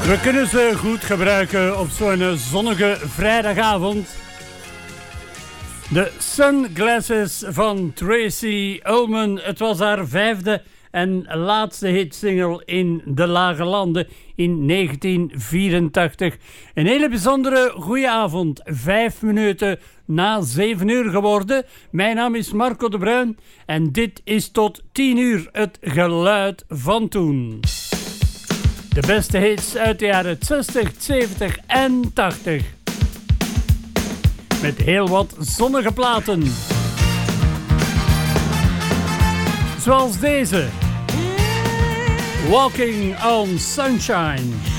We kunnen ze goed gebruiken op zo'n zonnige vrijdagavond. De Sunglasses van Tracey Ullman. Het was haar 5e en laatste hitsingle in de Lage Landen in 1984. Een hele bijzondere goeie avond. 5 minuten na 7 uur geworden. Mijn naam is Marco de Bruin en dit is tot 10 uur het geluid van toen. De beste hits uit de jaren 60, 70 en 80. Met heel wat zonnige platen. Zoals deze. Walking on Sunshine.